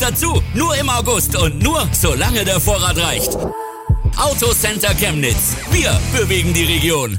dazu. Nur im August und nur solange der Vorrat reicht. Autocenter Chemnitz. Wir bewegen die Region.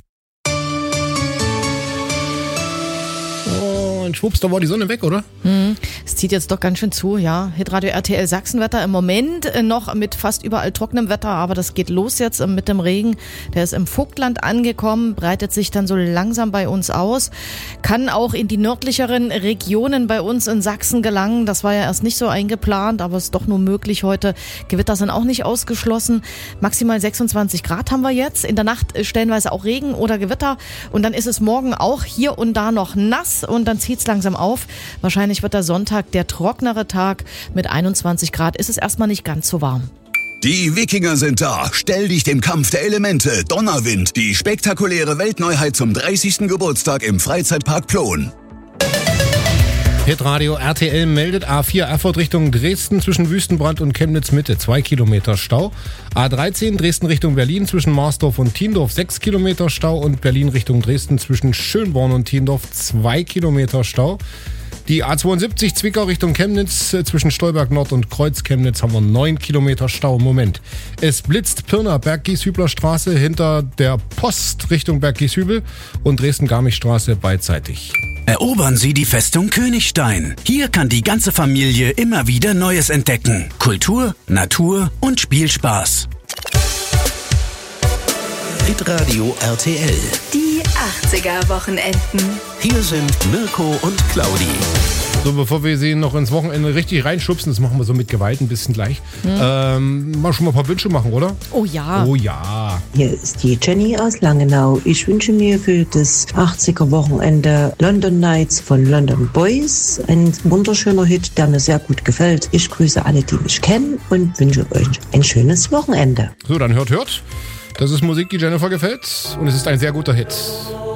Und schwupps, da war die Sonne weg, oder? Es zieht jetzt doch ganz schön zu, ja. Hitradio RTL Sachsenwetter im Moment noch mit fast überall trockenem Wetter, aber das geht los jetzt mit dem Regen. Der ist im Vogtland angekommen, breitet sich dann so langsam bei uns aus, kann auch in die nördlicheren Regionen bei uns in Sachsen gelangen. Das war ja erst nicht so eingeplant, aber es ist doch nur möglich heute. Gewitter sind auch nicht ausgeschlossen. Maximal 26 Grad haben wir jetzt. In der Nacht stellenweise auch Regen oder Gewitter und dann ist es morgen auch hier und da noch nass und dann zieht es langsam auf. Wahrscheinlich wird der Sonntag der trocknere Tag. Mit 21 Grad ist es erstmal nicht ganz so warm. Die Wikinger sind da. Stell dich dem Kampf der Elemente. Donnerwind. Die spektakuläre Weltneuheit zum 30. Geburtstag im Freizeitpark Plon. Hitradio RTL meldet A4 Erfurt Richtung Dresden zwischen Wüstenbrand und Chemnitz Mitte 2 Kilometer Stau. A13 Dresden Richtung Berlin zwischen Marsdorf und Tiendorf 6 Kilometer Stau und Berlin Richtung Dresden zwischen Schönborn und Tiendorf 2 Kilometer Stau. Die A72 Zwickau Richtung Chemnitz zwischen Stolberg Nord und Kreuz Chemnitz haben wir 9 Kilometer Stau im Moment. Es blitzt Pirna Berggieshübler Straße hinter der Post Richtung Berggieshübel und Dresden-Garmisch-Straße beidseitig. Erobern Sie die Festung Königstein. Hier kann die ganze Familie immer wieder Neues entdecken. Kultur, Natur und Spielspaß. Hitradio RTL. Die 80er-Wochenenden. Hier sind Mirko und Claudi. So, bevor wir sie noch ins Wochenende richtig reinschubsen, das machen wir so mit Gewalt ein bisschen gleich, mal schon mal ein paar Wünsche machen, oder? Oh ja. Oh ja. Hier ist die Jenny aus Langenau. Ich wünsche mir für das 80er-Wochenende London Nights von London Boys. Ein wunderschöner Hit, der mir sehr gut gefällt. Ich grüße alle, die mich kennen und wünsche euch ein schönes Wochenende. So, dann hört. Das ist Musik, die Jennifer gefällt und es ist ein sehr guter Hit.